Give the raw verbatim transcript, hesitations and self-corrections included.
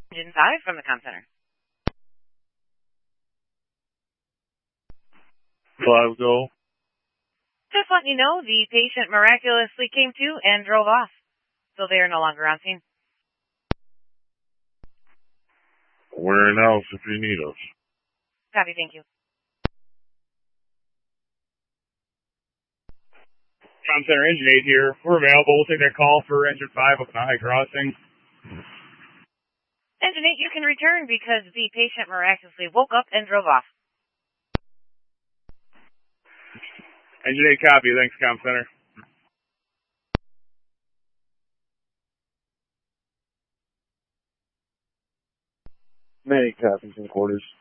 Engine five from the comm center. Five go. Just letting you know, the patient miraculously came to and drove off. So they are no longer on scene. We're in house if you need us. Copy, thank you. Comm Center Engine eight here. We're available. We'll take that call for Engine five up in the high crossing. Engine eight, you can return because the patient miraculously woke up and drove off. Engine eight, copy. Thanks, Comm Center. Many copies and quarters.